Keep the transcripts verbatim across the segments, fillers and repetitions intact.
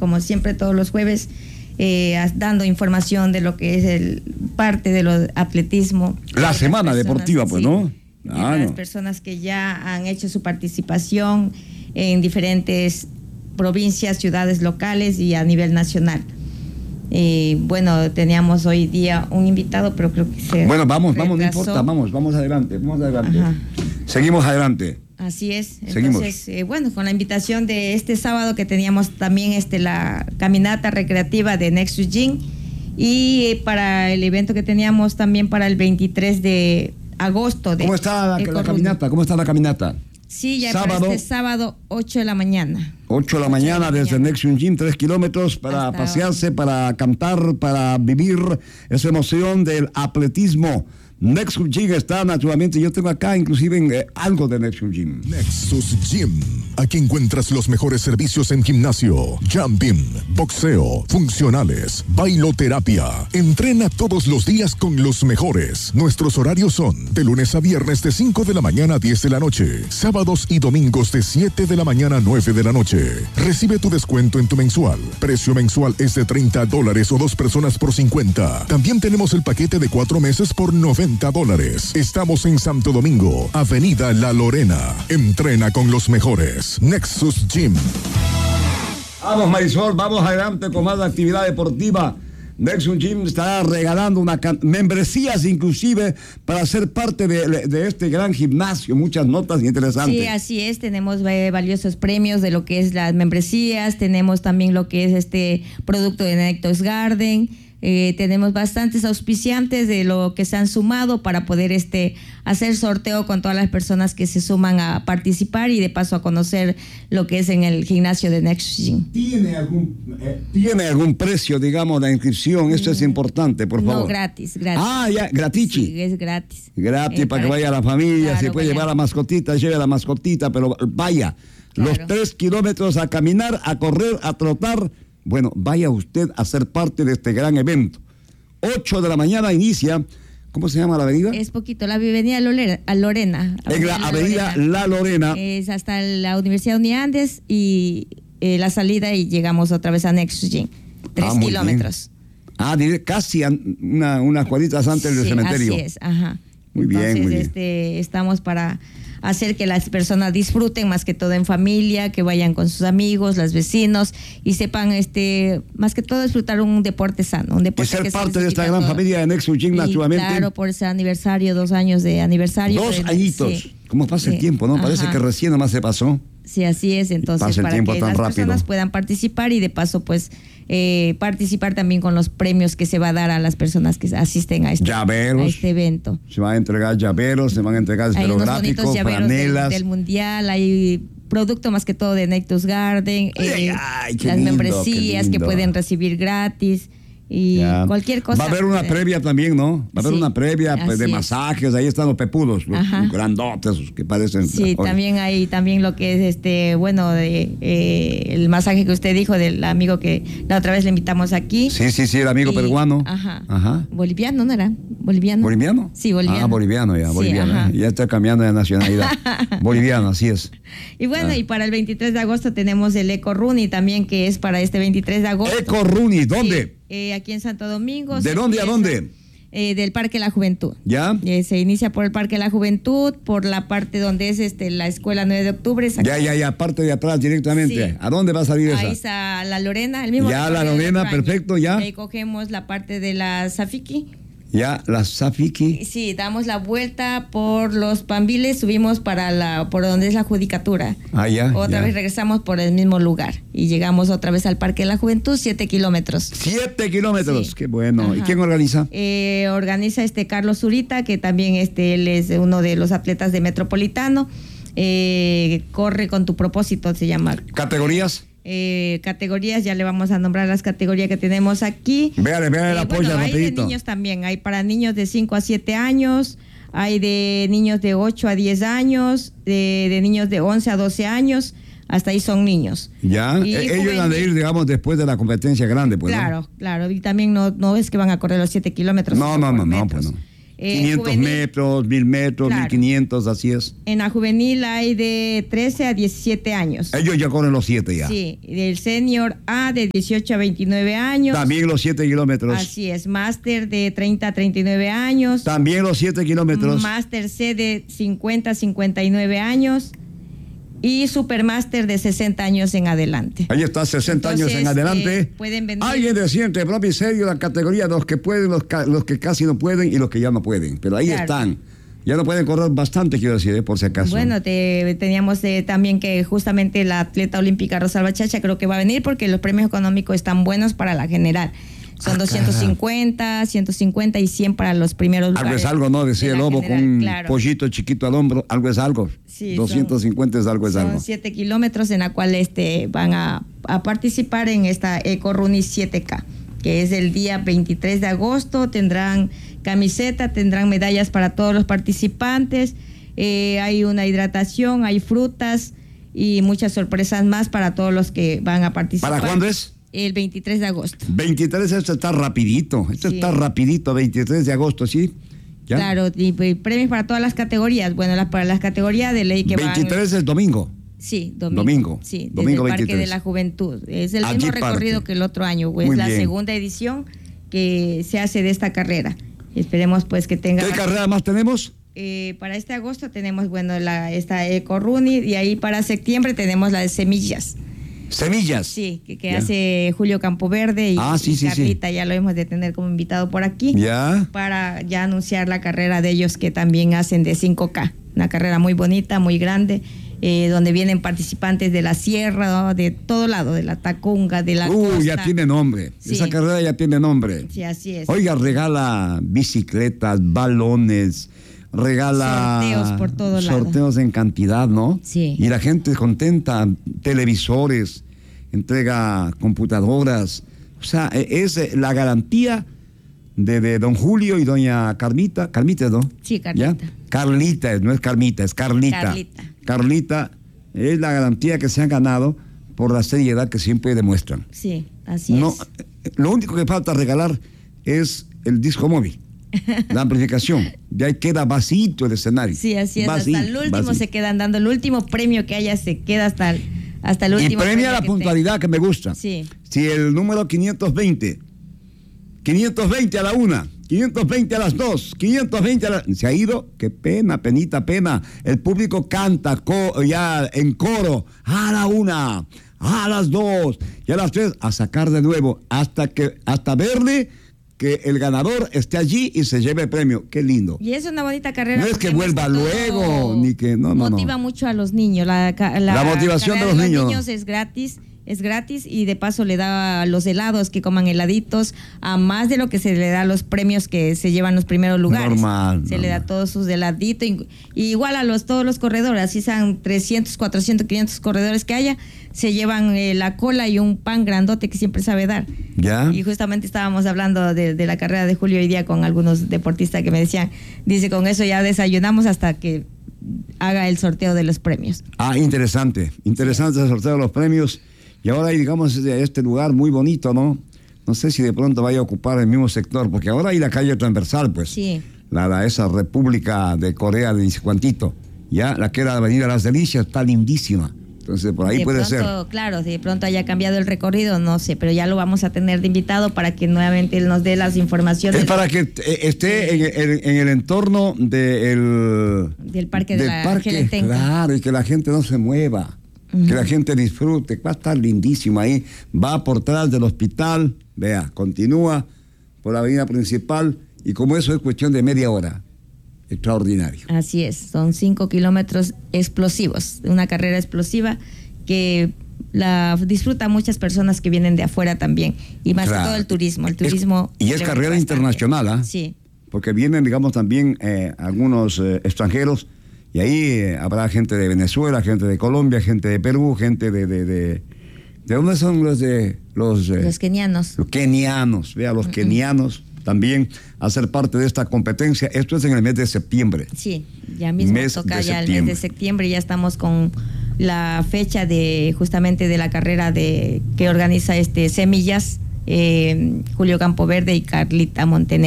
como siempre todos los jueves, eh, dando información de lo que es el parte de lo atletismo. La semana personas, deportiva, pues, sí, ¿no? Ah, las no. personas que ya han hecho su participación en diferentes provincias, ciudades locales y a nivel nacional. Eh, bueno, teníamos hoy día un invitado, pero creo que se Bueno, vamos, retrasó. vamos, no importa, vamos, vamos adelante, vamos adelante. Ajá. Seguimos adelante. Así es. Seguimos. Entonces, eh, bueno, con la invitación de este sábado que teníamos también este la caminata recreativa de Nexus Gym, y eh, para el evento que teníamos también para el veintitrés de agosto. De ¿Cómo está la, la caminata? ¿Cómo está la caminata? Sí, ya sábado, para este sábado, ocho de la mañana. ocho de la mañana desde Nexus Gym, tres kilómetros para Hasta pasearse, ahora. para cantar, para vivir esa emoción del atletismo. Nexus Gym está naturalmente, yo tengo acá inclusive eh, algo de Nexus Gym. Nexus Gym. Aquí encuentras los mejores servicios en gimnasio, jumping, boxeo, funcionales, bailoterapia. Entrena todos los días con los mejores. Nuestros horarios son de lunes a viernes de cinco de la mañana a diez de la noche. Sábados y domingos de siete de la mañana a nueve de la noche. Recibe tu descuento en tu mensual. Precio mensual es de treinta dólares o dos personas por cincuenta. También tenemos el paquete de cuatro meses por noventa dólares. Estamos en Santo Domingo, Avenida La Lorena. Entrena con los mejores. Nexus Gym. Vamos, Marisol, vamos adelante con más actividad deportiva. Nexus Gym está regalando una can- membresías inclusive para ser parte de, de este gran gimnasio. Muchas notas interesantes. Sí, así es. Tenemos eh, valiosos premios de lo que es las membresías. Tenemos también lo que es este producto de Nexus Garden. Eh, tenemos bastantes auspiciantes de lo que se han sumado para poder este hacer sorteo con todas las personas que se suman a participar y de paso a conocer lo que es en el gimnasio de Nexus Gym. ¿Tiene algún, eh, ¿Tiene algún precio, digamos, la inscripción? Esto es importante, por favor. No, gratis, gratis. Ah, ya, gratichi. Sí, es gratis. Gratis eh, para, para que vaya la familia, claro, se puede vaya. llevar la mascotita, lleve la mascotita, pero vaya, claro. Los tres kilómetros a caminar, a correr, a trotar. Bueno, vaya usted a ser parte de este gran evento. ocho de la mañana inicia. ¿Cómo se llama la avenida? Es poquito, la avenida Lorena. Lorena en la avenida La Lorena. Es hasta la Universidad Uniandes y eh, la salida y llegamos otra vez a Nexus Gym. Tres ah, kilómetros. Bien. Ah, casi una, unas cuadritas antes sí, del cementerio. Así es, ajá. Muy Entonces, bien, muy bien. Este, estamos para hacer que las personas disfruten más que todo en familia, que vayan con sus amigos, los vecinos y sepan, este, más que todo disfrutar un deporte sano, un deporte y ser que parte de esta gran todo. familia de Nexus Gym, naturalmente. Claro, por ese aniversario, dos años de aniversario. Dos pues, añitos. Sí. ¿Cómo pasa sí. el tiempo, no? Ajá. Parece que recién nomás se pasó. Sí, así es. Entonces, para que las rápido. personas puedan participar y de paso, pues, eh, participar también con los premios que se va a dar a las personas que asisten a este, llaveros, a este evento. Se van a entregar llaveros, se van a entregar esferográficos, franelas. Del, del mundial, hay producto más que todo de Nexus Garden, ay, eh, ay, las lindo, membresías que pueden recibir gratis. Y ya. cualquier cosa. Va a haber una eh, previa también, ¿no? Va a haber sí, una previa pues, de masajes, es. Ahí están los pepudos, los Ajá. grandotes que parecen. Sí, oye. también hay también lo que es este, bueno, de, eh, el masaje que usted dijo del amigo que la otra vez le invitamos aquí. Sí, sí, sí, el amigo y, peruano. Ajá. Ajá. Boliviano, ¿no era? Boliviano. ¿Boliviano? Sí, boliviano. Ah, boliviano ya, boliviano. Sí, ya está cambiando de nacionalidad. Boliviano, así es. Y bueno, ah. y para el veintitrés de agosto tenemos el Eco Runi también, que es para este veintitrés de agosto. Eco Runi, ¿dónde? Sí. Eh, aquí en Santo Domingo. ¿De dónde a dónde? Eh, del Parque La Juventud. ¿Ya? Eh, se inicia por el Parque La Juventud, por la parte donde es este la Escuela nueve de octubre. Ya, ya, ya, parte de atrás directamente. Sí. ¿A dónde va a salir esa? Ahí está la Lorena, el mismo. Ya, la Lorena, perfecto, ya. Ahí cogemos la parte de la Zafiki. Ya, la Zafiki. Sí, damos la vuelta por los Pambiles, subimos para la por donde es la Judicatura. Ah, ya. Otra ya. vez regresamos por el mismo lugar y llegamos otra vez al Parque de la Juventud, siete kilómetros. Siete kilómetros, sí. Qué bueno. Ajá. ¿Y quién organiza? Eh, organiza este Carlos Zurita, que también este él es uno de los atletas de Metropolitano. Eh, corre con tu propósito, se llama. ¿Categorías? Eh, categorías, ya le vamos a nombrar las categorías que tenemos aquí. Véale, véale eh, la bueno, polla hay rapidito. de niños también, hay para niños de cinco a siete años, hay de niños de ocho a diez años, de, de niños de once a doce años, hasta ahí son niños. Ya, y ellos juvenil, van a ir, digamos, después de la competencia grande, pues. Claro, ¿no? claro, y también no, no es que van a correr los siete kilómetros. No, no, no, no, pues no. Eh, quinientos juvenil, metros, mil metros, claro. mil quinientos, así es. En la juvenil hay de trece a diecisiete años. Ellos ya corren los siete ya. Sí, del senior A de dieciocho a veintinueve años. También los siete kilómetros. Así es, máster de treinta a treinta y nueve años. También los siete kilómetros. Máster C de cincuenta a cincuenta y nueve años. Y Supermaster de sesenta años en adelante. Ahí está, sesenta Entonces, años en adelante. Eh, pueden venir. Alguien decía entre broma y serio la categoría de los que pueden, los, ca los que casi no pueden y los que ya no pueden. Pero ahí Claro. están. Ya no pueden correr bastante, quiero decir, eh, por si acaso. Bueno, te, teníamos eh, también que justamente la atleta olímpica Rosalba Chacha creo que va a venir porque los premios económicos están buenos para la general. Son Ah, doscientos cara. cincuenta, ciento cincuenta y cien para los primeros lugares. Algo es algo, ¿no? Decía de el la lobo general, con un claro. pollito chiquito al hombro. Algo es algo. Sí, doscientos cincuenta es algo, es Son algo. siete kilómetros en la cual este, van a, a participar en esta Eco Runi siete K, que es el día veintitrés de agosto. Tendrán camiseta, tendrán medallas para todos los participantes. Eh, hay una hidratación, hay frutas y muchas sorpresas más para todos los que van a participar. ¿Para cuándo es? El veintitrés de agosto. veintitrés, esto está rapidito. Esto Sí. está rapidito, veintitrés de agosto, ¿sí? ¿Ya? Claro, y, y premios para todas las categorías. Bueno, las, para las categorías de ley que veintitrés van... es domingo. Sí, domingo. Domingo. Sí, desde Domingo el Parque veintitrés. de la Juventud. Es el Allí mismo recorrido parte. que el otro año, pues, Muy la bien. segunda edición que se hace de esta carrera. Esperemos pues que tenga... ¿Qué carrera más tenemos? Eh, para este agosto tenemos, bueno, la, esta Eco Runi y ahí para septiembre tenemos la de semillas. Semillas. Sí, que, que Ya. hace Julio Campoverde y, Ah, sí, y sí, sí. Carlita, ya lo hemos de tener como invitado por aquí. Ya. Para ya anunciar la carrera de ellos que también hacen de cinco K. Una carrera muy bonita, muy grande, eh, donde vienen participantes de la sierra, ¿no? De todo lado, de la Tacunga, de la Uh, costa. ya tiene nombre. Sí. Esa carrera ya tiene nombre. Sí, así es. Oiga, regala bicicletas, balones, regala Sorteos por todo lado. sorteos en cantidad, ¿no? Sí. Y la gente contenta, televisores, entrega computadoras. O sea, es la garantía de, de don Julio y doña Carmita. Carmita, ¿no? Sí, Carlita. ¿Ya? Carlita, no es Carmita, es Carlita. Carlita. Carlita es la garantía que se han ganado por la seriedad que siempre demuestran. Sí, así No, es. lo único que falta regalar es el disco móvil, la amplificación. Ya ahí queda vacío el escenario. Sí, así es. Vacío, hasta el último vacío. se quedan dando. El último premio que haya se queda hasta el, hasta el Y último. premia premio la que puntualidad que me gusta. Sí. Si el número quinientos veinte, quinientos veinte a la una, quinientos veinte a las dos, quinientos veinte a la... Se ha ido, qué pena, penita, pena. El público canta co- ya en coro, a la una, a las dos y a las tres, a sacar de nuevo, hasta que hasta verle que el ganador esté allí y se lleve el premio. Qué lindo. Y es una bonita carrera. No es porque que vuelva más que luego, todo ni que- no, no, no. Motiva mucho a los niños. La, ca- la, La motivación carrera de los niños. es gratis. Es gratis y de paso le da a los helados que coman heladitos a más de lo que se le da a los premios que se llevan los primeros lugares. Normal, Se normal. le da todos sus heladitos y, y igual a los todos los corredores, así sean trescientos, cuatrocientos, quinientos corredores que haya, se llevan eh, la cola y un pan grandote que siempre sabe dar. ¿Ya? Y justamente estábamos hablando de, de la carrera de Julio hoy día con algunos deportistas que me decían, dice, con eso ya desayunamos hasta que haga el sorteo de los premios. Ah, interesante, interesante el sorteo de los premios. Y ahora hay, digamos, este lugar muy bonito, ¿no? No sé si de pronto vaya a ocupar el mismo sector, porque ahora hay la calle transversal, pues. Sí. La, la esa República de Corea de Cuantito. Ya, la que era la Avenida Las Delicias, está lindísima. Entonces, por ahí de puede pronto, ser. Claro, de pronto haya cambiado el recorrido, no sé, pero ya lo vamos a tener de invitado para que nuevamente él nos dé las informaciones. Es para que eh, esté en, en- en el entorno del, Del Parque de del la parque, Geletenca. claro, y que la gente no se mueva, que la gente disfrute, va a estar lindísimo ahí, va por detrás del hospital, vea, continúa por la avenida principal, y como eso es cuestión de media hora, extraordinario. Así es, son cinco kilómetros explosivos, una carrera explosiva que la disfrutan muchas personas que vienen de afuera también, y más Claro. que todo el turismo. El Es- turismo y es levanta carrera bastante. internacional, ¿ah? Sí. Porque vienen, digamos, también eh, algunos eh, extranjeros, y ahí eh, habrá gente de Venezuela, gente de Colombia, gente de Perú, gente de... ¿De, de, ¿de dónde son los de los, eh, Los kenianos. los kenianos? Vea, los kenianos también a ser parte de esta competencia. Esto es en el mes de septiembre. Sí, ya mismo Mes toca de ya el mes septiembre. de septiembre, ya estamos con la fecha de justamente de la carrera de que organiza este Semillas, eh, Julio Campoverde y Carlita Montenegro.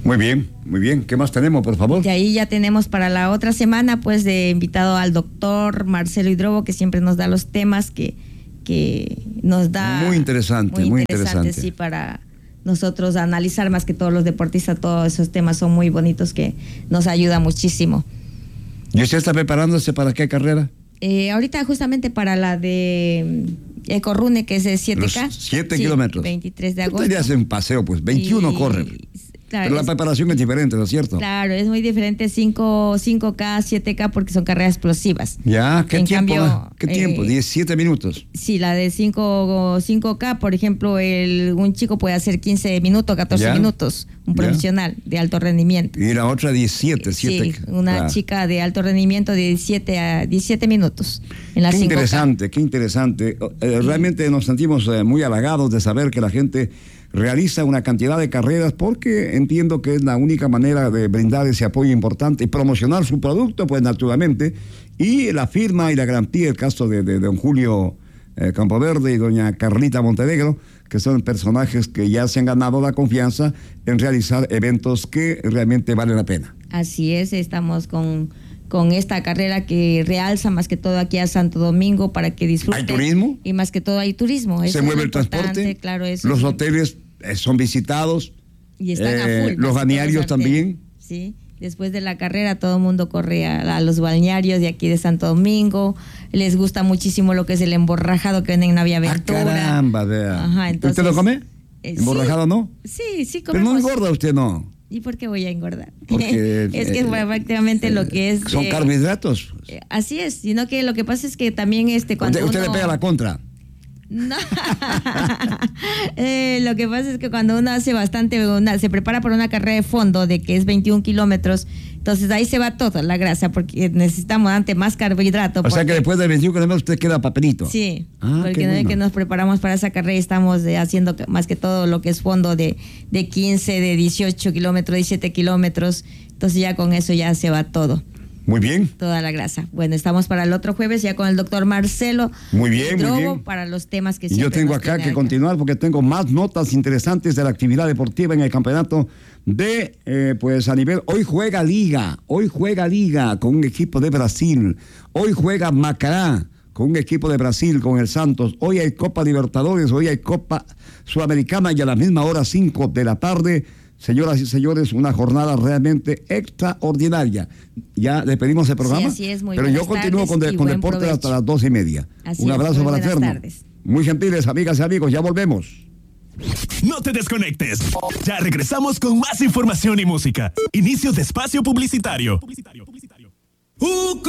Muy bien, muy bien. ¿Qué más tenemos, por favor? De ahí ya tenemos para la otra semana, pues, de invitado al doctor Marcelo Hidrobo, que siempre nos da los temas que, que nos da... Muy interesante, muy, muy interesante. Sí, para nosotros analizar más que todos los deportistas, todos esos temas son muy bonitos que nos ayuda muchísimo. ¿Y usted está preparándose para qué carrera? Eh, ahorita justamente para la de Ecorrune, que es de siete K. siete kilómetros. veintitrés de agosto. Usted hace un paseo, pues, veintiuno y... corre. Claro, pero la es, preparación es diferente, ¿no es cierto? Claro, es muy diferente cinco K, siete K porque son carreras explosivas. Ya, ¿qué en tiempo? Cambio, ¿Qué eh, tiempo? diecisiete minutos. Sí, la de cinco K, por ejemplo, el, un chico puede hacer quince minutos, catorce ya, minutos, un profesional ya. de alto rendimiento. Y la otra diecisiete, siete. Sí, una claro. chica de alto rendimiento de diecisiete a diecisiete minutos en la Qué cinco K. Interesante, qué interesante. Eh, realmente nos sentimos eh, muy halagados de saber que la gente realiza una cantidad de carreras porque entiendo que es la única manera de brindar ese apoyo importante y promocionar su producto, pues naturalmente, y la firma y la garantía, el caso de, de, de don Julio eh, Campoverde y doña Carlita Montenegro, que son personajes que ya se han ganado la confianza en realizar eventos que realmente valen la pena. Así es, estamos con... con esta carrera que realza más que todo aquí a Santo Domingo para que disfruten. ¿Hay turismo? Y más que todo hay turismo. Se mueve el transporte, claro, eso los es hoteles eh, son visitados. Y están eh, a full. Los balnearios también. Sí, después de la carrera todo el mundo corre a, a los balnearios de aquí de Santo Domingo. Les gusta muchísimo lo que es el emborrajado que venden en Naviaventura. Ah, caramba, vea. Ajá, entonces, ¿usted lo come? Eh, ¿Emborrajado sí, no? Sí, sí comemos. Pero no engorda usted, ¿no? ¿Y por qué voy a engordar? Porque es que eh, prácticamente eh, lo que es... Son eh, carbohidratos. Eh, así es, sino que lo que pasa es que también este cuando Usted, usted uno... le pega la contra. No. eh, lo que pasa es que cuando uno hace bastante, una, se prepara para una carrera de fondo de que es veintiún kilómetros, entonces ahí se va toda la grasa porque necesitamos antes más carbohidrato. O porque, sea que después de veintiún kilómetros usted queda papelito. Sí, ah, porque no bueno. es que nos preparamos para esa carrera y estamos de, haciendo más que todo lo que es fondo de, de quince, de dieciocho kilómetros, diecisiete kilómetros, entonces ya con eso ya se va todo. Muy bien. Toda la grasa. Bueno, estamos para el otro jueves ya con el doctor Marcelo. Muy bien, Hidrobo, muy bien. Para los temas que y yo tengo acá que acá. continuar porque tengo más notas interesantes de la actividad deportiva en el campeonato de, eh, pues a nivel, hoy juega Liga, hoy juega Liga con un equipo de Brasil, hoy juega Macará con un equipo de Brasil, con el Santos, hoy hay Copa Libertadores, hoy hay Copa Sudamericana y a la misma hora, cinco de la tarde. Señoras y señores, una jornada realmente extraordinaria. Ya despedimos el programa, sí, así es, muy pero yo continúo con, de, con deporte provecho. hasta las dos y media. Así Un abrazo es, para Fermo. Muy gentiles, amigas y amigos, ya volvemos. No te desconectes. Ya regresamos con más información y música. Inicio de espacio publicitario. publicitario, publicitario. Uh,